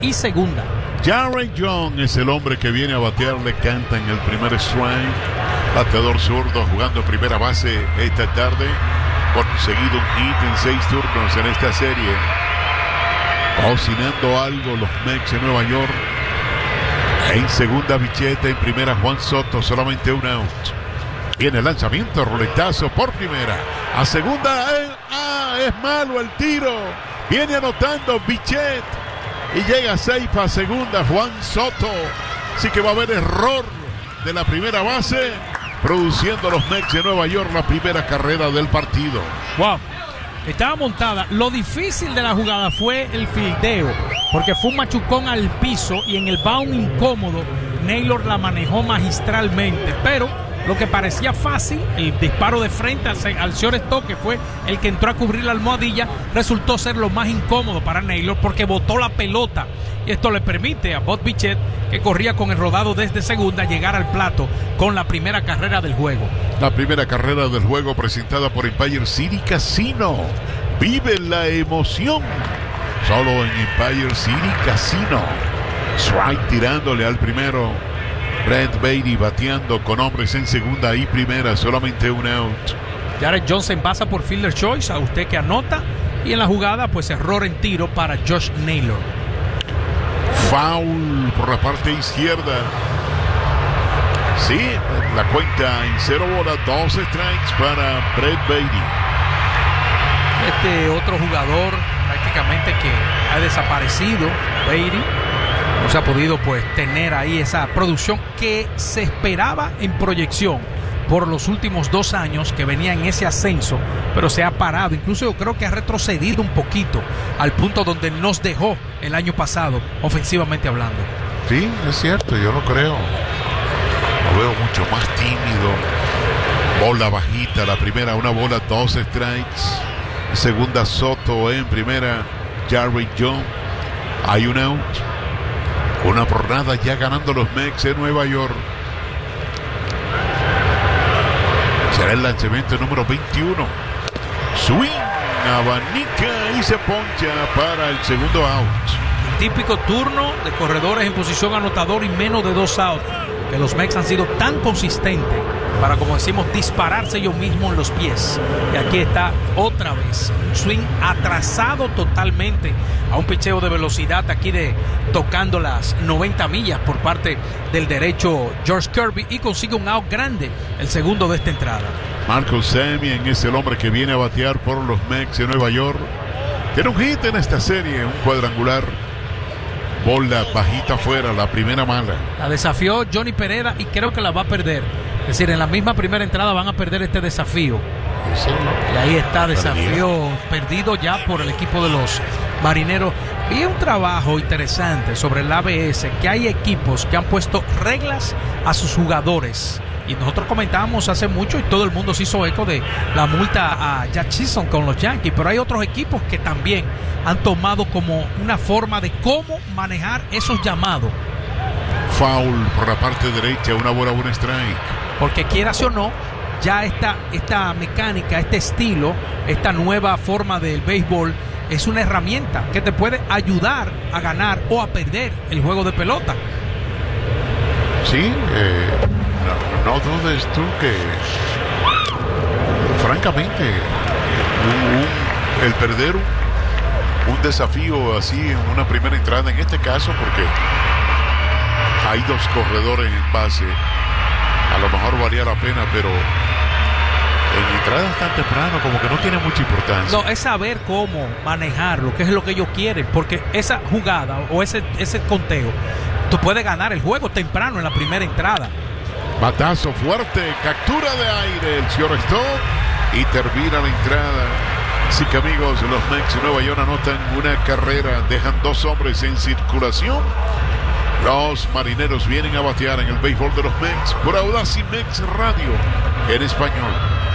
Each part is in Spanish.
y segunda. Jarrett Young es el hombre que viene a batear, le canta en el primer strike. Bateador zurdo jugando primera base esta tarde. Conseguido un hit en 6 turnos en esta serie. Cocinando algo los Mets de Nueva York. En segunda Bichette, en primera Juan Soto, solamente un out. Viene el lanzamiento, roletazo por primera. A segunda, es malo el tiro. Viene anotando Bichette. Y llega safe a segunda Juan Soto. Así que va a haber error de la primera base, produciendo los Mets de Nueva York la primera carrera del partido. Wow, estaba montada. Lo difícil de la jugada fue el fildeo, porque fue un machucón al piso y en el bound incómodo Naylor la manejó magistralmente, pero lo que parecía fácil, el disparo de frente al shortstop, que fue el que entró a cubrir la almohadilla, resultó ser lo más incómodo para Naylor porque botó la pelota. Y esto le permite a Bud Bichette, que corría con el rodado desde segunda, llegar al plato con la primera carrera del juego. La primera carrera del juego presentada por Empire City Casino. Vive la emoción solo en Empire City Casino. Strike tirándole al primero. Brett Baty bateando con hombres en segunda y primera, solamente un out. Jarrett Johnson pasa por fielder choice, a usted que anota. Y en la jugada, pues error en tiro para Josh Naylor. Foul por la parte izquierda. Sí, la cuenta en 0 bolas, 2 strikes para Brett Baty. Este otro jugador prácticamente que ha desaparecido, Baty. No se ha podido pues tener ahí esa producción que se esperaba en proyección por los últimos 2 años, que venía en ese ascenso, pero se ha parado. Incluso yo creo que ha retrocedido un poquito al punto donde nos dejó el año pasado, ofensivamente hablando. Sí, es cierto, yo lo creo. Lo veo mucho más tímido. Bola bajita, la primera, una bola, 2 strikes. Segunda Soto, en primera Jarrett Young. Hay un out. Una por nada ya ganando los Mets de Nueva York. Será el lanzamiento número 21. Swing, abanica y se poncha para el segundo out. Típico turno de corredores en posición anotador y menos de 2 outs. Que los Mets han sido tan consistentes para, como decimos, dispararse ellos mismos en los pies. Y aquí está otra vez un swing atrasado totalmente a un picheo de velocidad aquí tocando las 90 millas por parte del derecho George Kirby, y consigue un out grande, el segundo de esta entrada. Marcus Semien es el hombre que viene a batear por los Mets de Nueva York. Tiene un hit en esta serie, un cuadrangular. Bola bajita afuera, la primera mala. La desafió Johnny Pereda y creo que la va a perder. Es decir, en la misma primera entrada van a perder este desafío. Sí, y ahí está, desafío perdido ya por el equipo de los Marineros. Y un trabajo interesante sobre el ABS, que hay equipos que han puesto reglas a sus jugadores. Y nosotros comentábamos hace mucho y todo el mundo se hizo eco de la multa a Jack Chisholm con los Yankees, pero hay otros equipos que también han tomado como una forma de cómo manejar esos llamados. Foul por la parte derecha, una bola, un strike. Porque quieras o no, ya esta mecánica, este estilo, esta nueva forma del béisbol es una herramienta que te puede ayudar a ganar o a perder el juego de pelota. Sí, no dudes tú que, francamente, el perder un desafío así en una primera entrada, en este caso, porque hay 2 corredores en base, a lo mejor valía la pena, pero en entradas tan temprano como que no tiene mucha importancia. No, es saber cómo manejarlo, qué es lo que ellos quieren, porque esa jugada o ese conteo, tú puedes ganar el juego temprano en la primera entrada. Batazo fuerte, captura de aire, el shortstop, y termina la entrada. Así que, amigos, los Mets de Nueva York anotan una carrera, dejan 2 hombres en circulación. Los Marineros vienen a batear en el béisbol de los Mets por Audacy Mets Radio en español.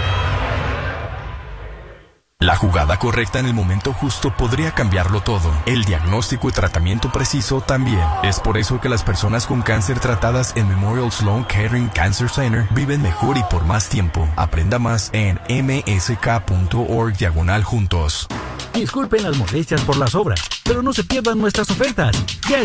La jugada correcta en el momento justo podría cambiarlo todo. El diagnóstico y tratamiento preciso también. Es por eso que las personas con cáncer tratadas en Memorial Sloan Kettering Cancer Center viven mejor y por más tiempo. Aprenda más en msk.org/juntos. Disculpen las molestias por las obras, pero no se pierdan nuestras ofertas. Ya